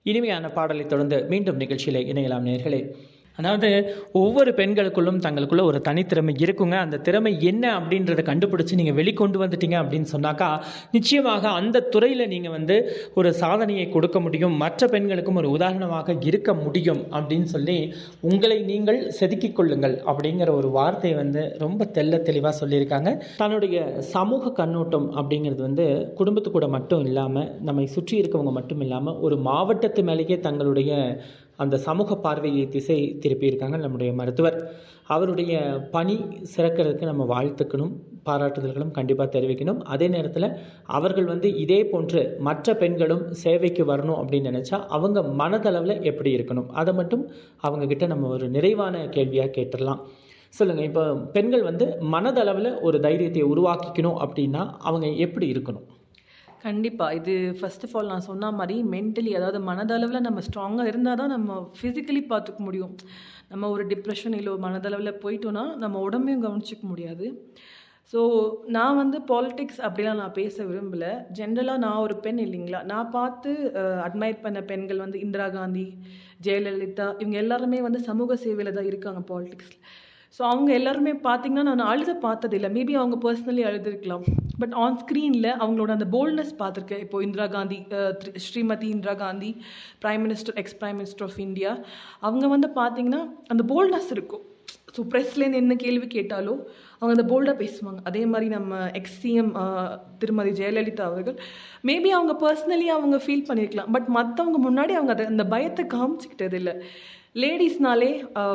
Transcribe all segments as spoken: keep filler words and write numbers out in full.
இனிமையான பாடலை தொடர்ந்து மீண்டும் நிகழ்ச்சியில் இணையலாம் நேர்களே. அதாவது ஒவ்வொரு பெண்களுக்குள்ளும் தங்களுக்குள்ள ஒரு தனித்திறமை இருக்குங்க. அந்த திறமை என்ன அப்படின்றத கண்டுபிடிச்சி நீங்கள் வெளிக்கொண்டு வந்துட்டீங்க அப்படின்னு சொன்னாக்கா நிச்சயமாக அந்த துறையில் நீங்கள் வந்து ஒரு சாதனையை கொடுக்க முடியும், மற்ற பெண்களுக்கும் ஒரு உதாரணமாக இருக்க முடியும் அப்படின்னு சொல்லி உங்களை நீங்கள் செதுக்கிக் கொள்ளுங்கள் அப்படிங்கிற ஒரு வார்த்தையை வந்து ரொம்ப தெள்ள தெளிவாக சொல்லியிருக்காங்க. தன்னுடைய சமூக கண்ணோட்டம் அப்படிங்கிறது வந்து குடும்பத்து கூட மட்டும் இல்லாமல் நம்மை சுற்றி இருக்கவங்க மட்டும் இல்லாமல் ஒரு மாவட்டத்து மேலேயே தங்களுடைய அந்த சமூக பார்வையை திசை திருப்பியிருக்காங்க நம்முடைய மருத்துவர். அவருடைய பணி சிறக்கிறதுக்கு நம்ம வாழ்த்துக்கணும், பாராட்டுதல்களும் கண்டிப்பாக தெரிவிக்கணும். அதே நேரத்தில் அவர்கள் வந்து இதே போன்று மற்ற பெண்களும் சேவைக்கு வரணும் அப்படின்னு நினச்சா அவங்க மனதளவில் எப்படி இருக்கணும், அதை மட்டும் அவங்கக்கிட்ட நம்ம ஒரு நிறைவான கேள்வியாக கேட்டுடலாம். சொல்லுங்கள், இப்போ பெண்கள் வந்து மனதளவில் ஒரு தைரியத்தை உருவாக்கிக்கணும் அப்படின்னா அவங்க எப்படி இருக்கணும்? கண்டிப்பாக இது ஃபர்ஸ்ட் ஆஃப் ஆல் நான் சொன்ன மாதிரி மென்டலி, அதாவது மனதளவில் நம்ம ஸ்ட்ராங்காக இருந்தால் தான் நம்ம ஃபிசிக்கலி பார்த்துக்க முடியும். நம்ம ஒரு டிப்ரெஷன் இல்லை மனதளவில் போயிட்டோன்னா நம்ம உடம்பையும் கவனிச்சிக்க முடியாது. ஸோ நான் வந்து பாலிடிக்ஸ் அப்படிலாம் நான் பேச விரும்பலை. ஜென்ரலாக நான் ஒரு பெண் இல்லைங்களா, நான் பார்த்து அட்மையர் பண்ண பெண்கள் வந்து இந்திரா காந்தி, ஜெயலலிதா, இவங்க எல்லாருமே வந்து சமூக சேவையில் தான் இருக்காங்க பாலிடிக்ஸில். ஸோ அவங்க எல்லாருமே பார்த்திங்கன்னா நான் அழுத பார்த்ததில்லை. மேபி அவங்க பர்சனலி அழுதுருக்கலாம், பட் ஆன் ஸ்க்ரீனில் அவங்களோட அந்த போல்ட்னஸ் பார்த்துருக்கேன். இப்போது Indira Gandhi, Srimathi Indira Gandhi, prime minister, X prime minister of India, அவங்க வந்து பார்த்திங்கன்னா அந்த போல்ட்னஸ் இருக்கும். ஸோ ப்ரெஸ்லேருந்து என்ன கேள்வி கேட்டாலும் அவங்க அந்த போல்டாக பேசுவாங்க. அதே மாதிரி நம்ம எக்ஸ் சிஎம் திருமதி ஜெயலலிதா அவர்கள் மேபி அவங்க பர்சனலி அவங்க ஃபீல் பண்ணியிருக்கலாம், பட் மற்றவங்க முன்னாடி அவங்க அதை அந்த பயத்தை காமிச்சிக்கிட்டது இல்லை. லேடிஸ்னாலே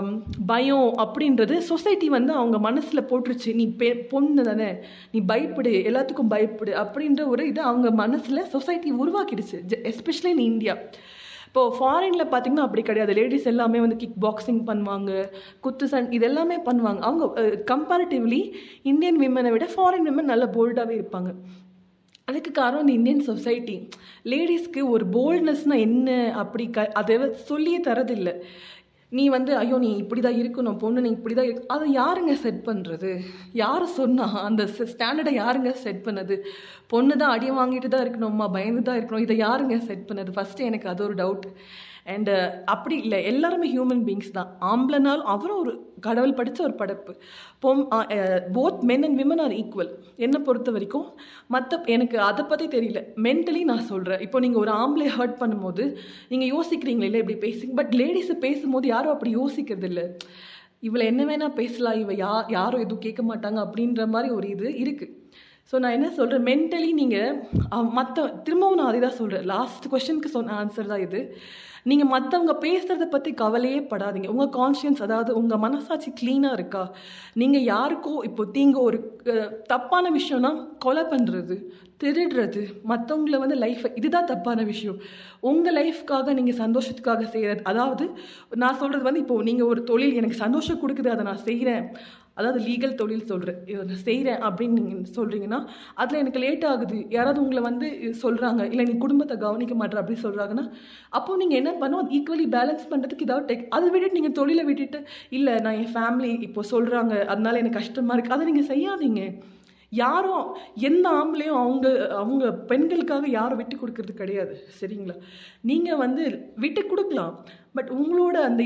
பயம் அப்படின்றது சொசைட்டி வந்து அவங்க மனசில் போட்டுருச்சு. நீ பெ பொண்ணு தானே, நீ பயப்படு, எல்லாத்துக்கும் பயப்படு அப்படின்ற ஒரு இதை அவங்க மனசில் சொசைட்டி உருவாக்கிடுச்சு, எஸ்பெஷலி இன் இந்தியா. இப்போது ஃபாரினில் பார்த்திங்கன்னா அப்படி கிடையாது. லேடிஸ் எல்லாமே வந்து கிக் பாக்ஸிங் பண்ணுவாங்க, குத்து சண் இது எல்லாமே பண்ணுவாங்க. அவங்க கம்பேரிட்டிவ்லி இந்தியன் விமனை விட ஃபாரின் விமன் நல்ல போல்டாகவே இருப்பாங்க. அதுக்கு காரணம் இந்த இந்தியன் சொசைட்டி லேடிஸ்க்கு ஒரு போல்ட்னஸ்னால் என்ன அப்படி க அதை சொல்லியே தரதில்லை. நீ வந்து ஐயோ நீ இப்படி தான் இருக்கணும், பொண்ணு நீ இப்படி தான் இருக்கு, அதை யாருங்க செட் பண்ணுறது? யார் சொன்னால் அந்த ஸ்டாண்டர்டை யாருங்க செட் பண்ணது? பொண்ணு தான் அடி வாங்கிட்டு தான் இருக்கணும்மா, பயந்து தான் இருக்கணும், இதை யாருங்க செட் பண்ணது? ஃபஸ்ட்டு எனக்கு அது ஒரு டவுட். அண்டு அப்படி இல்லை, எல்லாருமே ஹியூமன் பீயிங்ஸ் தான். ஆம்பளைனாலும் அவரும் ஒரு கடவுள் படித்த ஒரு படைப்பு. பொம் both men and women R equal என்னை பொறுத்த வரைக்கும். மற்ற எனக்கு அதை பற்றி தெரியல, மென்டலி நான் சொல்கிறேன். இப்போ நீங்கள் ஒரு ஆம்பளை ஹர்ட் பண்ணும்போது நீங்கள் யோசிக்கிறீங்களே இல்லை இப்படி பேசி, பட் லேடிஸை பேசும்போது யாரும் அப்படி யோசிக்கிறது இல்லை. இவளை என்ன வேணால் பேசலாம், இவள் யா யாரும் எதுவும் கேட்க மாட்டாங்க அப்படின்ற மாதிரி ஒரு இது இருக்குது. ஸோ நான் என்ன சொல்கிறேன், மென்டலி நீங்கள் மற்ற திரும்பவும் நான் அதை தான் சொல்கிறேன். லாஸ்ட் கொஸ்டினுக்கு சொன்ன ஆன்சர் தான் இது. நீங்கள் மற்றவங்க பேசுகிறத பற்றி கவலையே படாதீங்க. உங்கள் கான்ஷியன்ஸ், அதாவது உங்கள் மனசாட்சி க்ளீனாக இருக்கா? நீங்கள் யாருக்கோ இப்போ தீங்க ஒரு தப்பான விஷயம்னா கொலை பண்ணுறது, திருடுறது, மற்றவங்கள வந்து லைஃப்பை, இதுதான் தப்பான விஷயம். உங்கள் லைஃப்காக நீங்கள் சந்தோஷத்துக்காக செய்கிறது, அதாவது நான் சொல்கிறது வந்து இப்போது நீங்கள் ஒரு தொழில் எனக்கு சந்தோஷம் கொடுக்குது அதை நான் செய்கிறேன், அதாவது லீகல் தொழில் சொல்கிறேன், நான் செய்கிறேன் அப்படின்னு நீங்கள் சொல்கிறீங்கன்னா அதில் எனக்கு லேட் ஆகுது, யாராவது உங்களை வந்து சொல்கிறாங்க, இல்லை நீ குடும்பத்தை கவனிக்க மாட்டேற அப்படி சொல்கிறாங்கன்னா அப்போது நீங்கள் என்ன பண்ணணும், அது ஈக்குவலி பேலன்ஸ் பண்ணுறதுக்கு ஏதாவது டெக் அதை விட்டுட்டு நீங்கள் தொழிலை விட்டுட்டு இல்லை நான் என் ஃபேமிலி இப்போ சொல்கிறாங்க அதனால எனக்கு கஷ்டமாக இருக்குது, அதை நீங்கள் செய்யாதீங்க. யாரும் எந்த ஆம்பளையும் அவங்க அவங்க பெண்களுக்காக யாரும் விட்டு கொடுக்கறது கிடையாது, சரிங்களா? நீங்கள் வந்து விட்டு கொடுக்கலாம், பட் உங்களோட அந்த